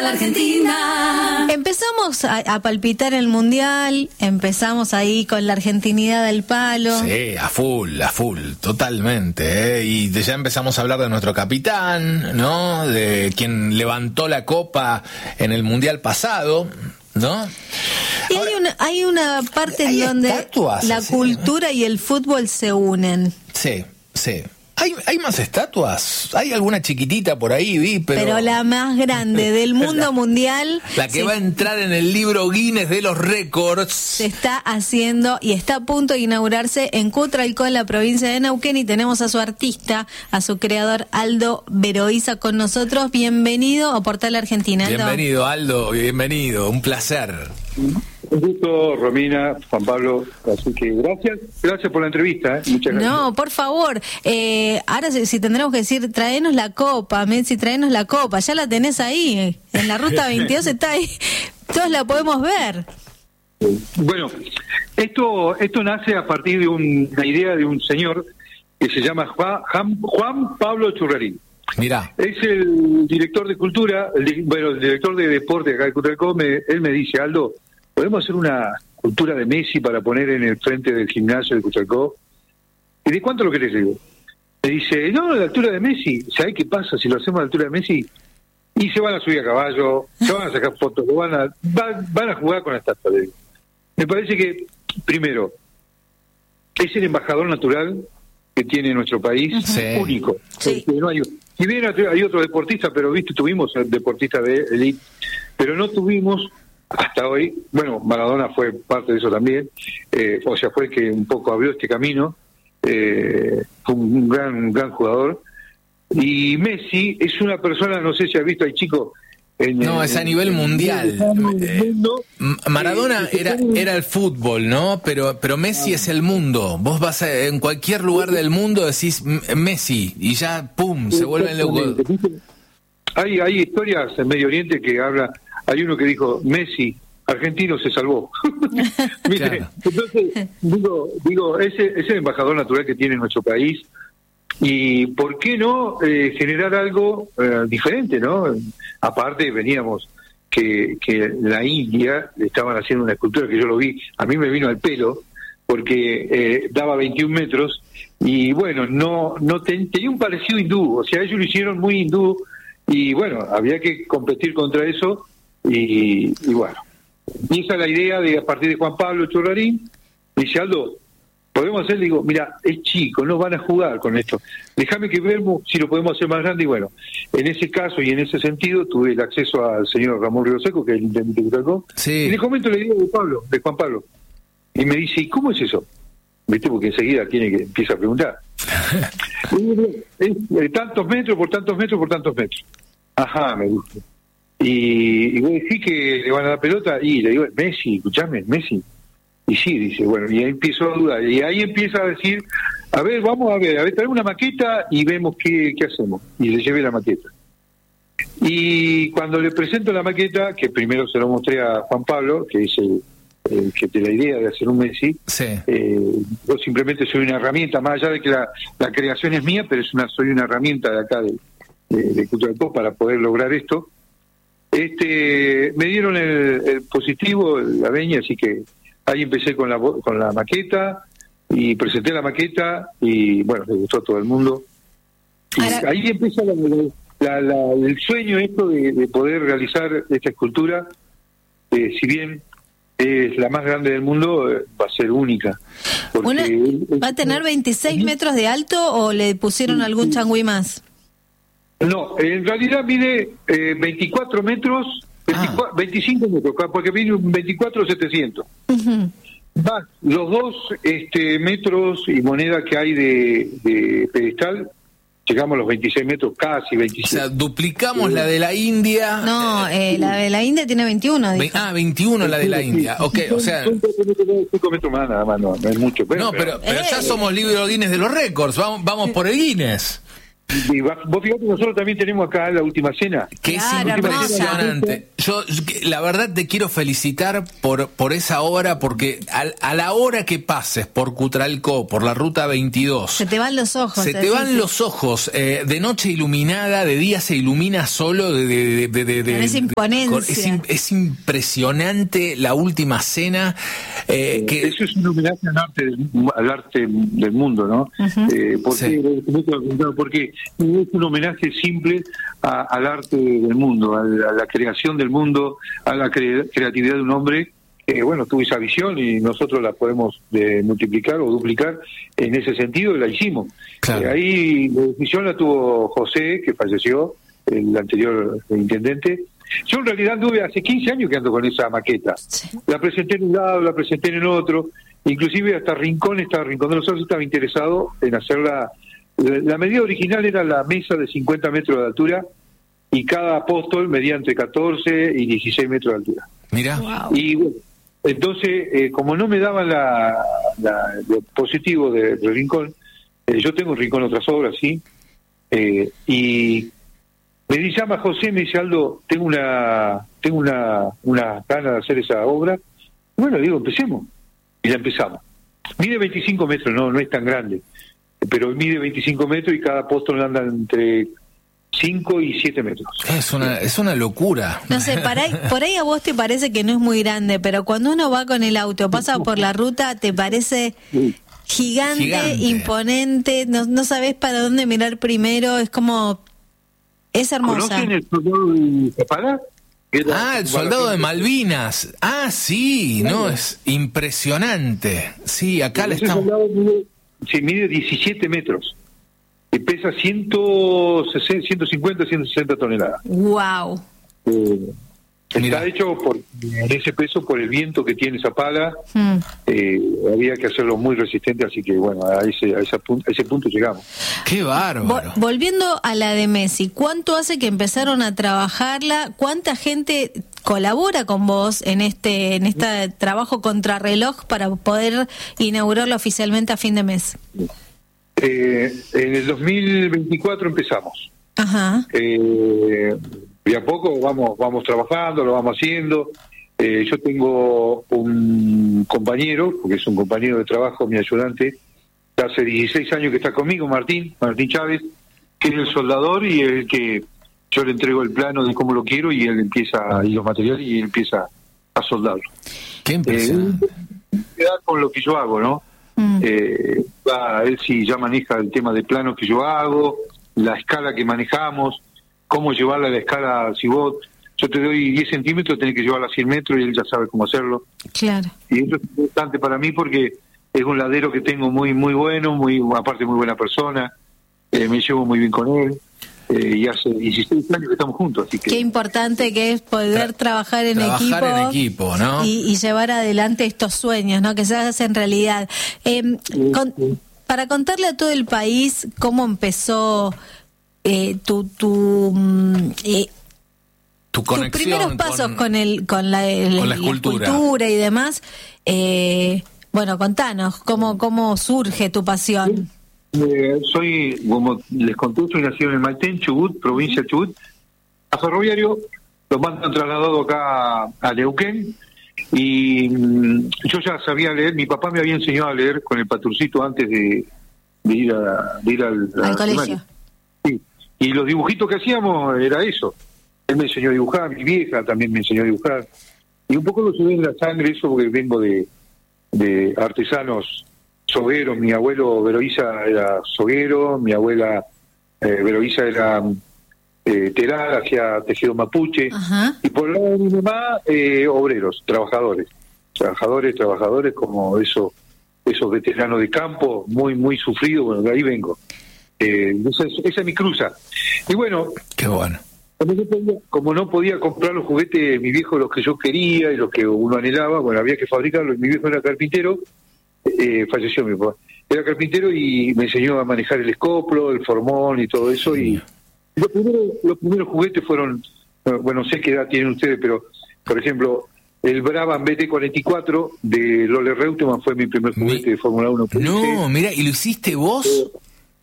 Argentina. Empezamos a palpitar el Mundial, empezamos ahí con la argentinidad del palo. Sí, a full, totalmente, ¿eh? Y ya empezamos a hablar de nuestro capitán, ¿no? De quien levantó la copa en el Mundial pasado, ¿no? Y ahora, hay una parte en donde la cultura y el fútbol se unen. Sí. ¿Hay más estatuas? ¿Hay alguna chiquitita por ahí? Vi, pero la más grande del mundo mundial. La que va a entrar en el libro Guinness de los récords. Se está haciendo y está a punto de inaugurarse en Cutralcó, en la provincia de Neuquén, y tenemos a su artista, a su creador, Aldo Beroiza, con nosotros. Bienvenido a Portal Argentina, Aldo. Bienvenido, Aldo, bienvenido, un placer. Un gusto, Romina, Juan Pablo, así que gracias por la entrevista, muchas gracias. No, por favor, ahora si tendremos que decir, traenos la copa, Messi, traenos la copa, ya la tenés ahí, en la ruta 22 está ahí, todos la podemos ver. Bueno, esto nace a partir de una idea de un señor que se llama Juan Pablo Churrarín. Mirá. Es el director de cultura, el director de deporte acá de Cutralcó. Él me dice, Aldo, ¿podemos hacer una cultura de Messi para poner en el frente del gimnasio de Cutralcó? ¿Y de cuánto lo querés? Digo. Me dice, no, a la altura de Messi. ¿Sabés qué pasa si lo hacemos a la altura de Messi? Y se van a subir a caballo, se van a sacar fotos, van a jugar con la estatua. Me parece que, primero, es el embajador natural que tiene nuestro país, único. Sí. No hay, si bien hay otros deportistas, pero tuvimos deportistas de elite, pero no tuvimos hasta hoy. Bueno, Maradona fue parte de eso también, fue el que un poco abrió este camino, fue un gran jugador. Y Messi es una persona, no sé si has visto, hay chicos. Es a nivel mundial. Maradona era el fútbol, ¿no? Pero Messi es el mundo. Vos vas en cualquier lugar del mundo, decís Messi y ya, ¡pum!, se vuelven locos. Hay historias en Medio Oriente que habla. Hay uno que dijo, Messi, argentino, se salvó. Claro. Entonces, digo, ese es el embajador natural que tiene nuestro país. Y ¿por qué no generar algo diferente, no? Aparte veníamos que la India estaban haciendo una escultura que yo lo vi, a mí me vino al pelo, porque daba 21 metros, y bueno, tenía un parecido hindú, o sea, ellos lo hicieron muy hindú, y bueno, había que competir contra eso, y bueno. Y esa es la idea a partir de Juan Pablo Churrarín. Dice, Aldo, podemos hacer, digo, mira, es chico, no van a jugar con esto. Déjame que veamos si lo podemos hacer más grande. Y bueno, en ese caso y en ese sentido tuve el acceso al señor Ramón Río Seco, que es el intendente de Cutralcó, y le comento la idea de Juan Pablo. Y me dice, ¿y cómo es eso? ¿Viste? Porque enseguida empieza a preguntar. Es tantos metros por tantos metros por tantos metros. Ajá, me gusta. Y voy a decir que le van a dar pelota, y le digo, Messi, escuchame, Messi. Y sí, dice, bueno, y ahí empiezo a dudar, y ahí empieza a decir, a ver, trae una maqueta y vemos qué hacemos. Y le llevé la maqueta. Y cuando le presento la maqueta, que primero se lo mostré a Juan Pablo, que es el que tiene la idea de hacer un Messi, yo simplemente soy una herramienta, más allá de que la creación es mía, pero soy una herramienta de acá de Cutralcó para poder lograr esto. Me dieron el positivo, la veña, así que ahí empecé con la maqueta y presenté la maqueta y bueno, le gustó a todo el mundo. Y ahí empieza el sueño esto de poder realizar esta escultura, si bien es la más grande del mundo, va a ser única. ¿Va a tener 26 metros de alto o le pusieron algún changüí más? No, en realidad mide 24 metros, 25 metros, porque viene un 24.700. Más los 2 metros y moneda que hay de pedestal, llegamos a los 26 metros, casi 27. O sea, duplicamos la de la India. No, la de la India tiene 21. 21 la de la India. Ok, o sea... 5 metros más, nada más, no es mucho. Pero ya somos libro Guinness de los récords, vamos por el Guinness. Y vos fíjate, nosotros también tenemos acá La Última Cena. Que claro, es impresionante. Yo la verdad te quiero felicitar por esa obra, porque a la hora que pases por Cutralcó, por la ruta 22, se te van los ojos. Se te van los ojos. De noche iluminada, de día se ilumina solo. Es imponencia. Es impresionante La Última Cena. Que eso es un homenaje al arte del mundo, ¿no? Porque es un homenaje simple al arte del mundo, a la creación del mundo, a la creatividad de un hombre. Bueno, tuvo esa visión y nosotros la podemos multiplicar o duplicar en ese sentido, y la hicimos. Claro. Ahí la decisión la tuvo José, que falleció, el anterior intendente. Yo en realidad anduve hace 15 años que ando con esa maqueta. Sí. La presenté en un lado, la presenté en el otro, inclusive hasta Rincón de los Sauces estaba interesado en hacerla. La medida original era la mesa de 50 metros de altura y cada apóstol medía entre 14 y 16 metros de altura. Mira. Wow. Y bueno, entonces, como no me daban lo positivo de Rincón, yo tengo en Rincón otras obras, ¿sí? Y me llama José, me dice, Aldo, tengo una gana de hacer esa obra. Bueno, digo, empecemos. Y la empezamos. Mide 25 metros, no es tan grande, pero mide 25 metros y cada apóstol anda entre 5 y 7 metros. Es una locura. No sé, por ahí a vos te parece que no es muy grande, pero cuando uno va con el auto, pasa por la ruta, te parece gigante. Imponente, no sabés para dónde mirar primero, es como... Es hermosa. ¿Conocen el soldado de Zapala? El soldado de Malvinas. Sí, no, es impresionante. Sí, acá le estamos... Mide 17 metros. Y pesa 150, 160 toneladas. ¡Wow! Está hecho en ese peso por el viento que tiene Zapala. Había que hacerlo muy resistente, así que bueno, a ese punto llegamos. ¡Qué bárbaro! Volviendo a la de Messi, ¿cuánto hace que empezaron a trabajarla? ¿Cuánta gente colabora con vos en este trabajo contrarreloj para poder inaugurarlo oficialmente a fin de mes? En el 2024 empezamos. Ajá. Y a poco vamos trabajando, lo vamos haciendo. Yo tengo un compañero, porque es un compañero de trabajo, mi ayudante, hace 16 años que está conmigo, Martín Chávez, que es el soldador y el que yo le entrego el plano de cómo lo quiero y él empieza, y los materiales, y él empieza a soldarlo. ¿Qué impresionante? Con lo que yo hago, ¿no? Él sí ya maneja el tema de planos que yo hago, la escala que manejamos, cómo llevarla a la escala. Si yo te doy 10 centímetros, tenés que llevarla a 100 metros y él ya sabe cómo hacerlo. Claro. Y eso es importante para mí porque es un ladero que tengo muy muy bueno, aparte muy buena persona, me llevo muy bien con él. Y hace 16 años que estamos juntos, así que... Qué importante que es poder trabajar en equipo, ¿no? Y llevar adelante estos sueños, ¿no? Que se hacen realidad. Para contarle a todo el país cómo empezó tu conexión, tus primeros pasos con la escultura y demás. Bueno, contanos cómo surge tu pasión. Soy, como les conté, soy nacido en Maitén, Chubut, provincia de Chubut. A Ferroviario lo mandan trasladado acá a Neuquén y yo ya sabía leer. Mi papá me había enseñado a leer con el paturcito antes de ir al colegio. Sí. Y los dibujitos que hacíamos era eso. Él me enseñó a dibujar, mi vieja también me enseñó a dibujar. Y un poco lo llevé en la sangre eso porque vengo de artesanos sogueros. Mi abuelo Veroiza era soguero, mi abuela Veroiza era telar, hacía tejido mapuche. Ajá. Y por el lado de mi mamá, obreros, trabajadores, como esos veteranos de campo, muy muy sufridos. Bueno, de ahí vengo. Esa es mi cruza. Y bueno, qué bueno. Como no podía comprar los juguetes mi viejo, los que yo quería y los que uno anhelaba, bueno, había que fabricarlos. Mi viejo era carpintero, falleció mi papá, era carpintero y me enseñó a manejar el escoplo, el formón y todo eso. Y los primeros juguetes fueron, bueno, no sé qué edad tienen ustedes, pero por ejemplo el Brabham BT-44 de Lola Reutemann fue mi primer juguete de Fórmula 1. No, mira, ¿y lo hiciste vos?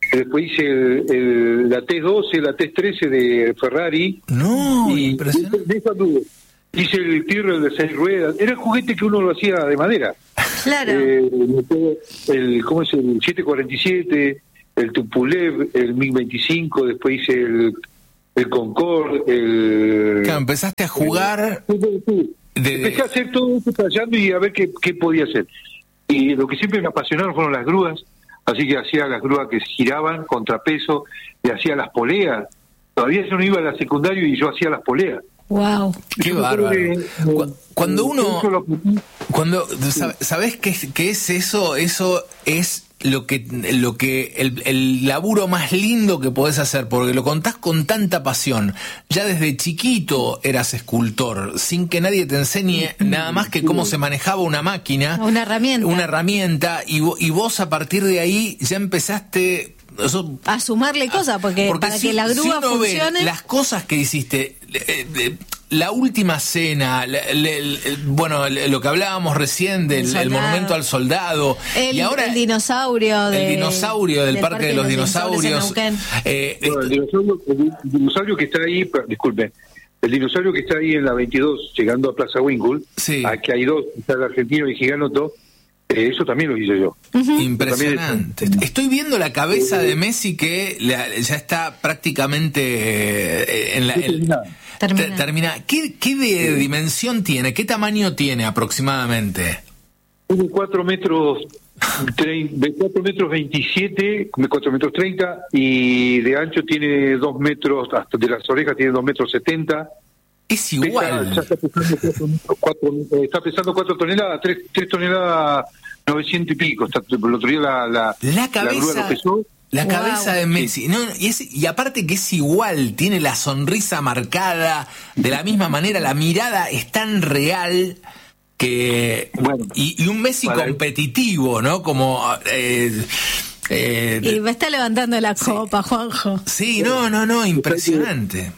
después hice la T12, la T13 de Ferrari. No, impresionante. Hice el Tyrrell de 6 ruedas. Era el juguete que uno lo hacía de madera. Claro. ¿Cómo es? El 747, el Tupolev, el MiG-25, después hice el Concorde, Claro, empezaste a jugar... Empecé a hacer todo esto estallando y a ver qué podía hacer. Y lo que siempre me apasionaron fueron las grúas, así que hacía las grúas que giraban, contrapeso, y hacía las poleas. Todavía yo no iba a la secundaria y yo hacía las poleas. Wow. Qué bárbaro. Cuando uno... ¿Sabés qué es eso? Eso es lo que el laburo más lindo que podés hacer, porque lo contás con tanta pasión. Ya desde chiquito eras escultor, sin que nadie te enseñe nada más que cómo se manejaba una máquina, una herramienta, y vos a partir de ahí ya empezaste a sumarle cosas, porque para que la grúa funcione. Las cosas que hiciste, la última cena, lo que hablábamos recién del monumento al soldado, y ahora el dinosaurio del Parque de los Dinosaurios. El dinosaurio que está ahí, disculpe, el dinosaurio que está ahí en la 22, llegando a Plaza Winkle, sí. Aquí hay dos, está el argentino y Giganoto. Eso también lo hice yo. Impresionante. Estoy viendo la cabeza de Messi que ya está prácticamente termina. ¿Qué de dimensión tiene? ¿Qué tamaño tiene aproximadamente? Tiene 4 metros, de 4 metros 27, 4 metros 30, y de ancho tiene 2 metros, hasta de las orejas tiene 2 metros 70. Es igual. Está pesando 4 toneladas, 3 toneladas 900 y pico. El otro día la grúa lo pesó. La cabeza de Messi. No, y aparte que es igual, tiene la sonrisa marcada, de la misma manera, la mirada es tan real que... Bueno, y un Messi competitivo, ¿no? Como... y me está levantando la copa, Juanjo. Sí, no, impresionante.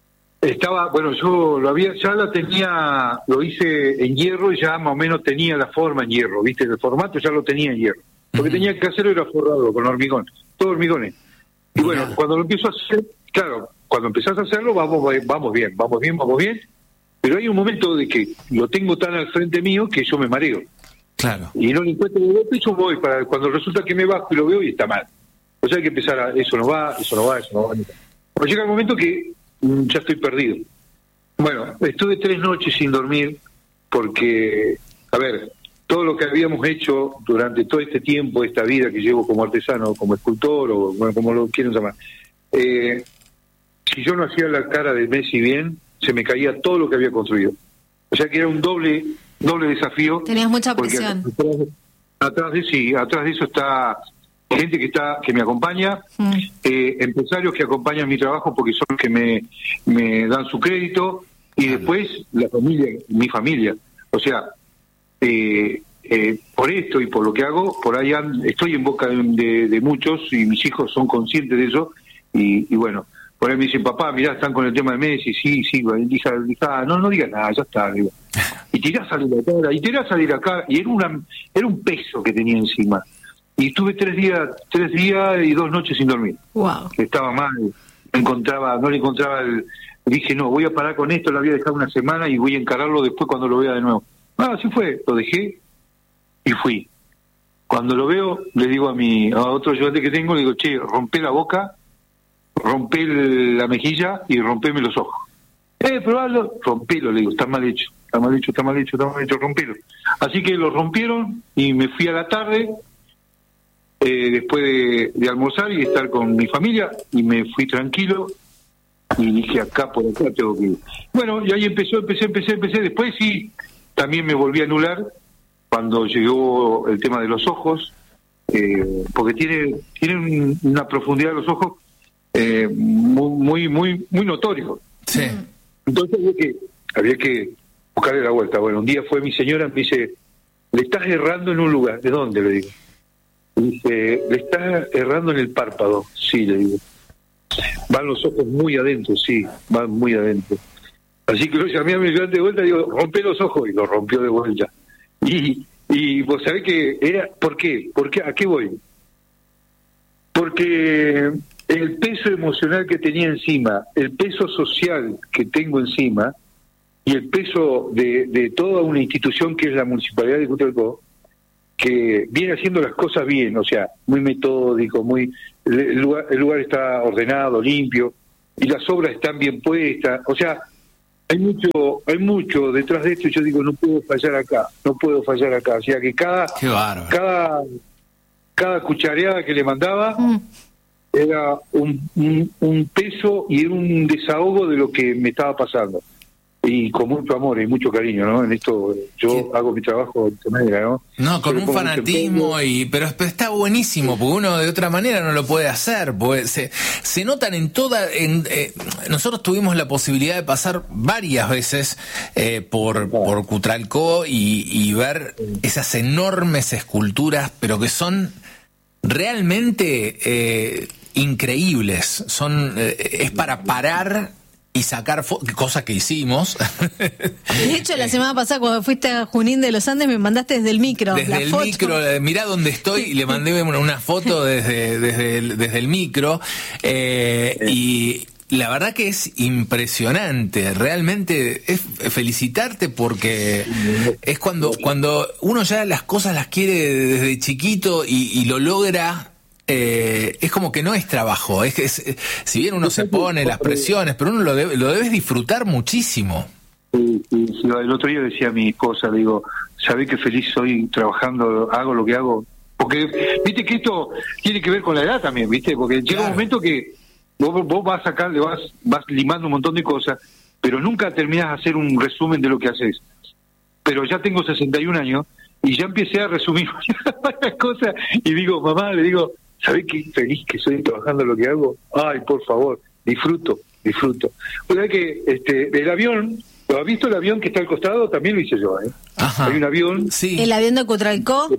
Yo lo hice en hierro y ya más o menos tenía la forma en hierro, ¿viste? El formato ya lo tenía en hierro. Lo que tenía que hacerlo era forrado con hormigón, todo hormigones. Y bueno, cuando lo empiezo a hacer, claro, cuando empezás a hacerlo, vamos bien, pero hay un momento de que lo tengo tan al frente mío que yo me mareo. Claro. Y no lo encuentro de golpe y yo voy, cuando resulta que me bajo y lo veo y está mal. O sea hay que empezar eso no va. Pero llega el momento que ya estoy perdido. Bueno, estuve 3 noches sin dormir porque, todo lo que habíamos hecho durante todo este tiempo, esta vida que llevo como artesano, como escultor, o bueno, como lo quieren llamar, si yo no hacía la cara de Messi bien, se me caía todo lo que había construido. O sea que era un doble desafío. Tenías mucha presión. Atrás de eso está gente que me acompaña, empresarios que acompañan mi trabajo porque son los que me dan su crédito, y después mi familia. O sea, por esto y por lo que hago, por ahí estoy en boca de muchos, y mis hijos son conscientes de eso, y bueno, por ahí me dicen, papá, mirá, están con el tema de Messi, sí, hija, no digas nada, ya está, digo. Y tirás a salir acá, y era un peso que tenía encima. Y estuve 3 días y 2 noches sin dormir. Wow. Estaba mal, no le encontraba dije, no, voy a parar con esto, lo voy a dejar una semana y voy a encararlo después cuando lo vea de nuevo. Así fue, lo dejé y fui. Cuando lo veo, le digo a otro ayudante que tengo, le digo, che, rompé la boca, rompé la mejilla y rompeme los ojos. Probalo, rompelo, le digo, está mal hecho, rompelo. Así que lo rompieron y me fui a la tarde, después de almorzar y estar con mi familia, y me fui tranquilo y dije, por acá tengo que ir. Bueno, y ahí empecé. Después sí, también me volví a anular cuando llegó el tema de los ojos, porque tiene una profundidad de los ojos muy notorio. Sí. Entonces había que buscarle la vuelta. Bueno, un día fue mi señora, me dice, le estás errando en un lugar. ¿De dónde? Le digo. Dice, le estás errando en el párpado. Sí, le digo. Van los ojos muy adentro, sí, van muy adentro. Así que lo llamé a mi ayudante de vuelta y digo, rompe los ojos, y lo rompió de vuelta. Y vos sabés que era, ¿por qué? ¿A qué voy? Porque el peso emocional que tenía encima, el peso social que tengo encima y el peso de toda una institución que es la Municipalidad de Cutralcó, que viene haciendo las cosas bien, o sea, muy metódico, el lugar está ordenado, limpio, y las obras están bien puestas, o sea, hay mucho detrás de esto, y yo digo, no puedo fallar acá, o sea que cada cuchareada que le mandaba era un peso y era un desahogo de lo que me estaba pasando. Y con mucho amor y mucho cariño, ¿no? En esto yo hago mi trabajo de esta manera, ¿no? No, con un fanatismo, pero está buenísimo, porque uno de otra manera no lo puede hacer, porque se notan nosotros tuvimos la posibilidad de pasar varias veces por Cutralcó y ver esas enormes esculturas, pero que son realmente increíbles, es para parar y sacar cosas que hicimos. De hecho, la semana pasada cuando fuiste a Junín de los Andes me mandaste desde el micro. Desde el micro, mirá dónde estoy, y le mandé una foto desde el micro, y la verdad que es impresionante, realmente es felicitarte, porque es cuando uno ya las cosas las quiere desde chiquito y lo logra. Es como que no es trabajo, si bien uno se pone las presiones, pero uno lo debes disfrutar muchísimo. Sí, el otro día decía a mi esposa, digo, ¿sabés qué feliz soy trabajando, hago lo que hago? Porque, viste que esto tiene que ver con la edad también, viste, porque llega un momento que vos vas acá, vas limando un montón de cosas, pero nunca terminás de hacer un resumen de lo que haces. Pero ya tengo 61 años y ya empecé a resumir varias cosas y digo, mamá, le digo, ¿sabés qué feliz que soy trabajando lo que hago? Ay, por favor, disfruto. O sea que el avión, ¿lo has visto el avión que está al costado? También lo hice yo, ¿eh? Ajá. Hay un avión. Sí. El avión de Cutralcó,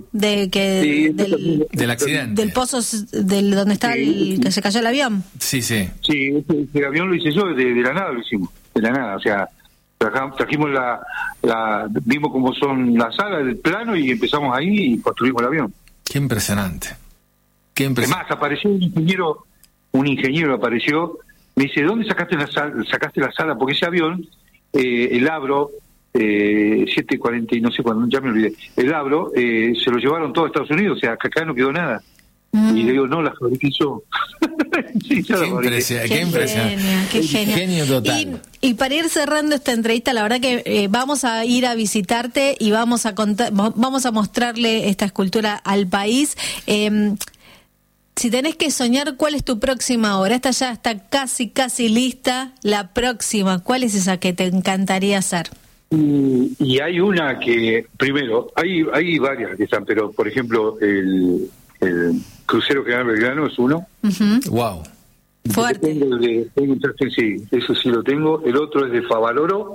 del accidente. Del pozo, donde está que se cayó el avión. Sí. Sí, el avión lo hice yo, de la nada lo hicimos, de la nada, o sea, trajimos vimos cómo son las salas del plano y empezamos ahí y construimos el avión. Qué impresionante. Además, apareció un ingeniero apareció, me dice, ¿dónde sacaste la sala? Porque ese avión, el Abro, 740 y no sé cuándo, ya me olvidé, el Abro, se lo llevaron todo a Estados Unidos, o sea, que acá no quedó nada. Y le digo, no, la fabriqué yo. Sí, qué impresionante. Qué genio total. Y para ir cerrando esta entrevista, la verdad que vamos a ir a visitarte y vamos a mostrarle esta escultura al país. Si tenés que soñar, ¿cuál es tu próxima obra? Esta ya está casi lista. La próxima, ¿cuál es esa que te encantaría hacer? Y hay una que, primero, hay varias que están, pero por ejemplo, el Crucero General Belgrano es uno. Wow. Fuerte. Sí, eso sí lo tengo. El otro es de Favaloro.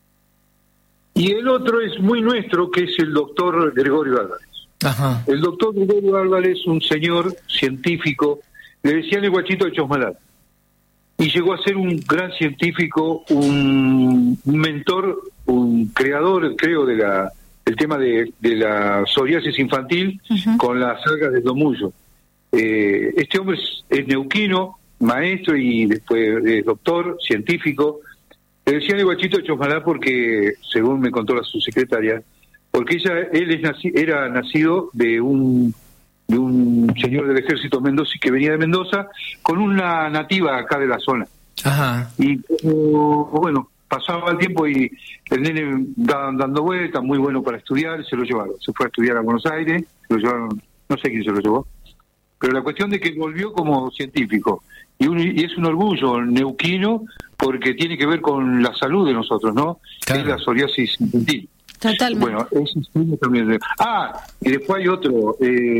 Y el otro es muy nuestro, que es el doctor Gregorio Álvarez. Ajá. El doctor Gregorio Álvarez, un señor científico, le decían el guachito de Chosmalal, y llegó a ser un gran científico, un mentor, un creador, creo, del tema de la psoriasis infantil con las algas del domullo. Este hombre es neuquino, maestro y después doctor, científico. Le decían el guachito de Chosmalal porque, según me contó la subsecretaria, porque él era nacido de un señor del ejército Mendoza que venía de Mendoza con una nativa acá de la zona. Ajá. Y bueno, pasaba el tiempo y el nene dando vueltas, muy bueno para estudiar, se lo llevaron. Se fue a estudiar a Buenos Aires, se lo llevaron, no sé quién se lo llevó, pero la cuestión de que volvió como científico. Y es un orgullo neuquino porque tiene que ver con la salud de nosotros, ¿no? Claro. Es la psoriasis infantil. Totalmente. Bueno, eso también. Y después hay otro.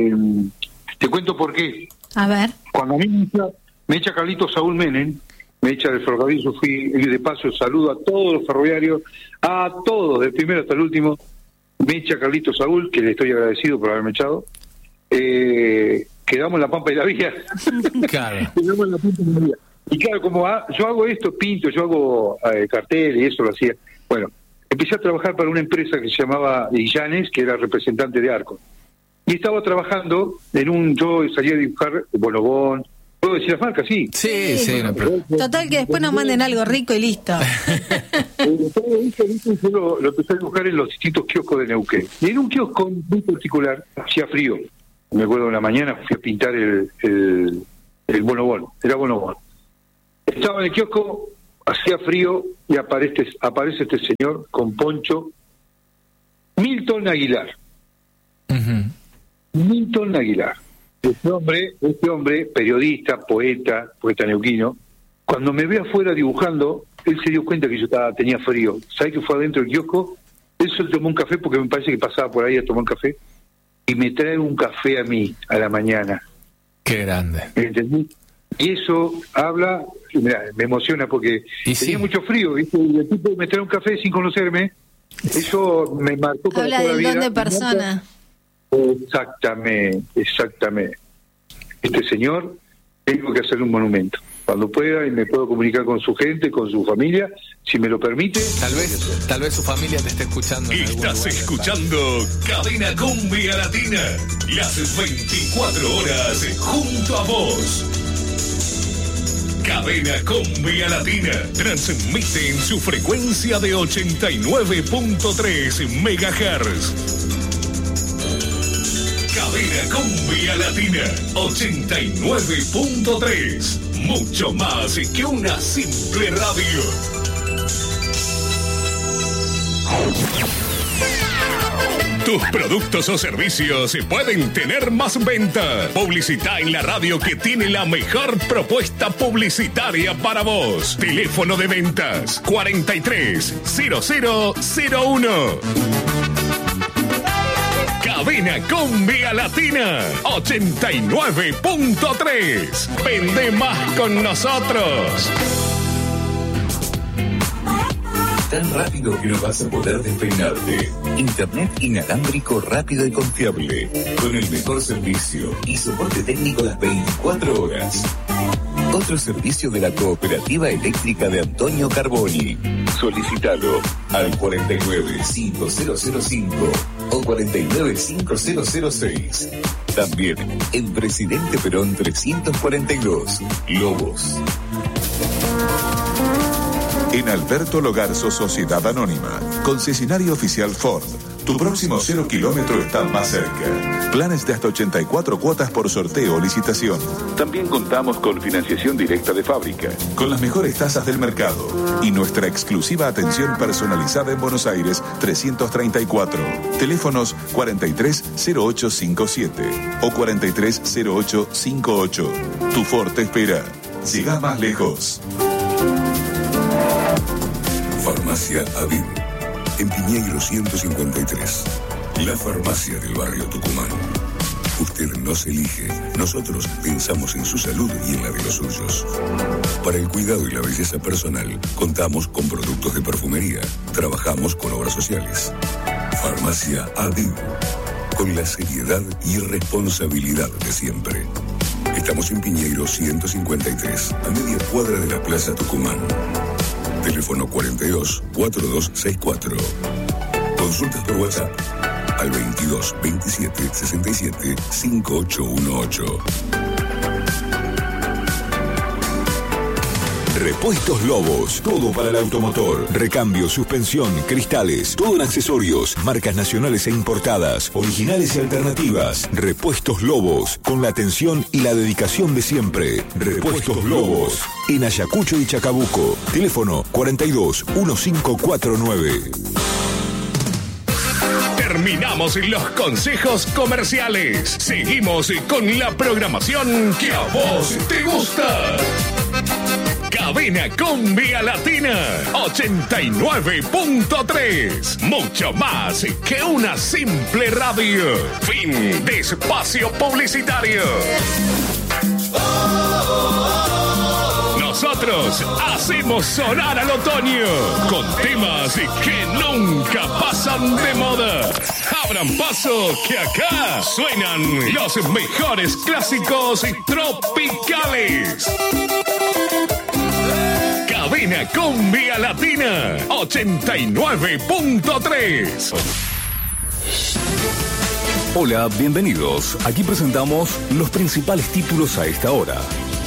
Te cuento por qué. A ver. Cuando a mí me echa Carlito Saúl Menem, me echa del ferrocarril, yo fui, y de paso saludo a todos los ferroviarios, a todos, del primero hasta el último. Me echa Carlito Saúl, que le estoy agradecido por haberme echado. Quedamos en la Pampa y la Vía. Claro. Quedamos en la Pampa y la Vía. Y claro, como yo hago esto, pinto, yo hago cartel y eso lo hacía. Bueno, empecé a trabajar para una empresa que se llamaba Illanes, que era representante de Arco. y estaba trabajando yo salía a dibujar Bonobón. ¿Puedo decir las marcas? Sí. Sí. Total, que después nos manden algo rico y listo. Yo lo empecé a dibujar en los distintos kioscos de Neuquén. Y en un kiosco muy particular, hacía frío. Me acuerdo, una mañana fui a pintar el Bonobón. Era Bonobón. Estaba en el kiosco, hacía frío, y aparece este señor con poncho. Milton Aguilar. Uh-huh. Milton Aguilar. Este hombre, periodista, poeta neuquino, cuando me ve afuera dibujando, él se dio cuenta que yo tenía frío. ¿Sabe que fue adentro del kiosco? Él se tomó un café, porque me parece que pasaba por ahí a tomar un café, y me trae un café a mí, a la mañana. Qué grande. ¿Entendí? Y eso habla, mirá, me emociona, porque tenía mucho frío, ¿viste? Y el tipo me trae un café sin conocerme, eso me marcó para habla toda la vida. Habla del don de persona. Exactamente. Este señor, tengo que hacerle un monumento. Cuando pueda, y me puedo comunicar con su gente, con su familia, si me lo permite. Tal vez su familia te esté escuchando. Estás escuchando Cadena Cumbia Latina, las 24 horas junto a vos. Cadena Cumbia Latina transmite en su frecuencia de 89.3 MHz. Cadena Cumbia Latina 89.3. Mucho más que una simple radio. Tus productos o servicios pueden tener más venta. Publicita en la radio que tiene la mejor propuesta publicitaria para vos. Teléfono de ventas 430001. Cadena Cumbia Latina 89.3. Vende más con nosotros. Tan rápido que no vas a poder despeinarte. Internet inalámbrico rápido y confiable. Con el mejor servicio y soporte técnico las 24 horas. Otro servicio de la Cooperativa Eléctrica de Antonio Carboni. Solicítalo al 495005 o 495006. También en Presidente Perón 342, Lobos. En Alberto Logarzo Sociedad Anónima, concesionario oficial Ford. Tu próximo 0 kilómetro está más cerca. Planes de hasta 84 cuotas por sorteo o licitación. También contamos con financiación directa de fábrica, con las mejores tasas del mercado y nuestra exclusiva atención personalizada en Buenos Aires 334. Teléfonos 430857 o 430858. Tu Ford te espera. Llega más lejos. Farmacia Aviv, en Piñeiro 153, la farmacia del barrio Tucumán. Usted nos elige, nosotros pensamos en su salud y en la de los suyos. Para el cuidado y la belleza personal, contamos con productos de perfumería, trabajamos con obras sociales. Farmacia Aviv, con la seriedad y responsabilidad de siempre. Estamos en Piñeiro 153, a media cuadra de la Plaza Tucumán. Teléfono 42-4264. Consultas por WhatsApp al 22 27 67 5818. Repuestos Lobos, todo para el automotor. Recambio, suspensión, cristales, todo en accesorios, marcas nacionales e importadas, originales y alternativas. Repuestos Lobos, con la atención y la dedicación de siempre. Repuestos Lobos, en Ayacucho y Chacabuco. Teléfono 42 1549. Terminamos los consejos comerciales. Seguimos con la programación que a vos te gusta. Cadena Cumbia Latina 89.3. Mucho más que una simple radio. Fin de espacio publicitario. Nosotros hacemos sonar al otoño con temas que nunca pasan de moda. Abran paso que acá suenan los mejores clásicos tropicales. Cadena Cumbia Latina 89.3. Hola, bienvenidos. Aquí presentamos los principales títulos a esta hora.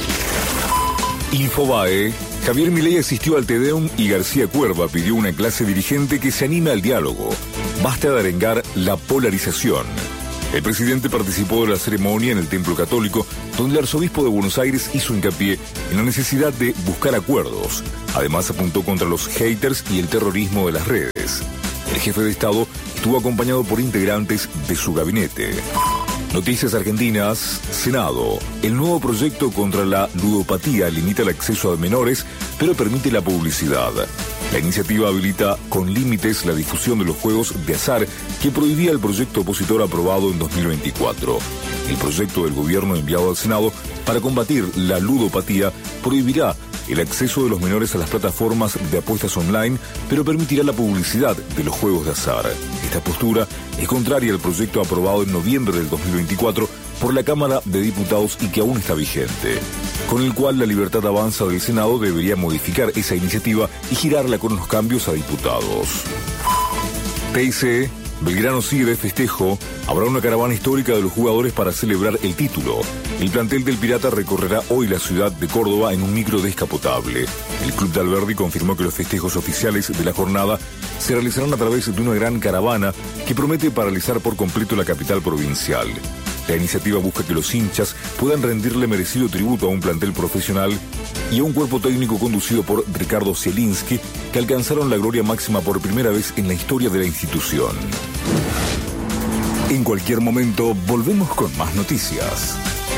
Infobae. Javier Milei asistió al Te Deum y García Cuerva pidió una clase dirigente que se anime al diálogo. Basta de arengar la polarización. El presidente participó de la ceremonia en el Templo Católico, donde el arzobispo de Buenos Aires hizo hincapié en la necesidad de buscar acuerdos. Además, apuntó contra los haters y el terrorismo de las redes. El jefe de Estado estuvo acompañado por integrantes de su gabinete. Noticias argentinas. Senado. El nuevo proyecto contra la ludopatía limita el acceso a menores, pero permite la publicidad. La iniciativa habilita con límites la difusión de los juegos de azar que prohibía el proyecto opositor aprobado en 2024. El proyecto del gobierno enviado al Senado para combatir la ludopatía prohibirá el acceso de los menores a las plataformas de apuestas online, pero permitirá la publicidad de los juegos de azar. Esta postura es contraria al proyecto aprobado en noviembre del 2024 por la Cámara de Diputados y que aún está vigente, con el cual la Libertad Avanza del Senado debería modificar esa iniciativa y girarla con unos cambios a diputados. TIC. Belgrano sigue de festejo. Habrá una caravana histórica de los jugadores para celebrar el título. El plantel del Pirata recorrerá hoy la ciudad de Córdoba en un micro descapotable. El club de Alberdi confirmó que los festejos oficiales de la jornada se realizarán a través de una gran caravana que promete paralizar por completo la capital provincial. La iniciativa busca que los hinchas puedan rendirle merecido tributo a un plantel profesional y a un cuerpo técnico conducido por Ricardo Zielinski, que alcanzaron la gloria máxima por primera vez en la historia de la institución. En cualquier momento, volvemos con más noticias.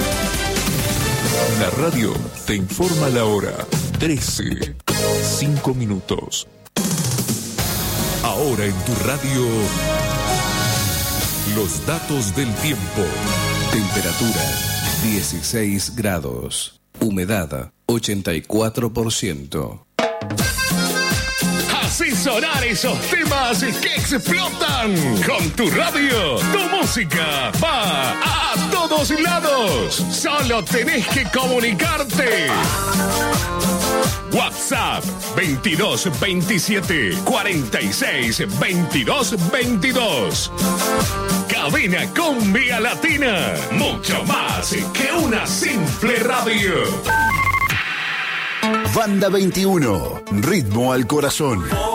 La radio te informa la hora. 13:05. Ahora en tu radio, los datos del tiempo. Temperatura 16 grados. Humedad 84%. Así sonar esos temas que explotan. Con tu radio, tu música va a todos lados. Solo tenés que comunicarte. WhatsApp 22 27 46 22 22. Cabina Cumbia Latina. Mucho más que una simple radio. Banda 21. Ritmo al corazón.